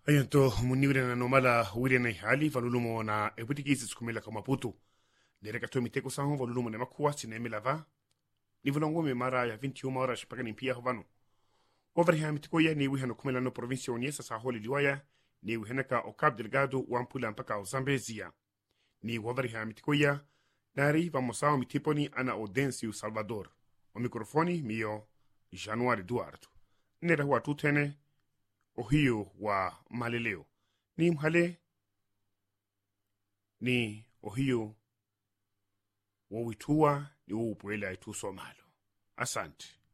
Ayanto muniwire na nomala wire na hali valulumo na ebutikisi sikumela ka Maputo. Dereka to miteko sanho valulumo na makuwa sinemela va. Ni volongo me mara ya 21 horas paka ni pia vano. Over ha mitiko ya ni wihano kumela no provinsia oniesa sa holi liwaya ni wihana ka Okab Delgado wampula mpaka o Zambezia. Ni over ha mitiko ya nari vamosao mitiponi ana Odencio Salvador. O mikrofoni mio Januari Duardo. Nera huwa tutene ohiyo wa maleleo ni mhale ni ohiyo wa witua ni upuela itu somalo. Asante.